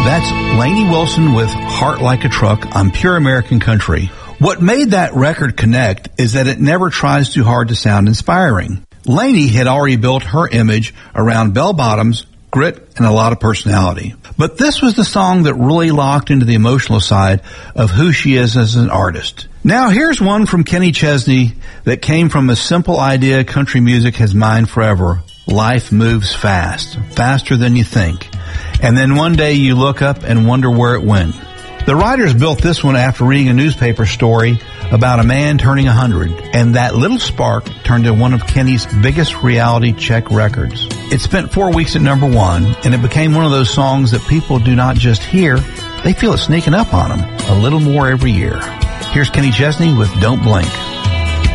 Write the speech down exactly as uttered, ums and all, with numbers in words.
That's Lainey Wilson with Heart Like a Truck on Pure American Country. What made that record connect is that it never tries too hard to sound inspiring. Lainey had already built her image around bell bottoms, grit, and a lot of personality. But this was the song that really locked into the emotional side of who she is as an artist. Now here's one from Kenny Chesney that came from a simple idea country music has mined forever. Life moves fast, faster than you think. And then one day you look up and wonder where it went. The writers built this one after reading a newspaper story about a man turning one hundred, and that little spark turned into one of Kenny's biggest reality check records. It spent four weeks at number one, and it became one of those songs that people do not just hear, they feel it sneaking up on them a little more every year. Here's Kenny Chesney with Don't Blink.